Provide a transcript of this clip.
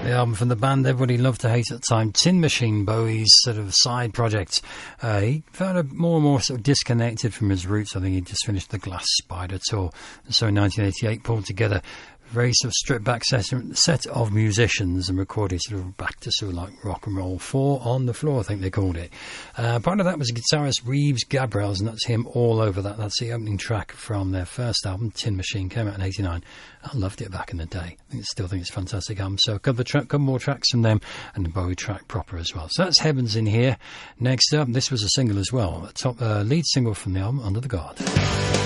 The album from the band everybody loved to hate at the time, Tin Machine, Bowie's sort of side project. He found more and more sort of disconnected from his roots. I think he just finished the Glass Spider tour, and so in 1988 pulled together a very sort of stripped back set of musicians and recorded sort of back to sort of like rock and roll. 4 on the Floor, I think they called it. Part of that was guitarist Reeves Gabrels, and that's him all over that. That's the opening track from their first album, Tin Machine, came out in 89. I loved it back in the day. Still think it's a fantastic album. So a couple more tracks from them, and the Bowie track proper as well. So that's Heavens in here. Next up, this was a single as well, a top lead single from the album, Under the God.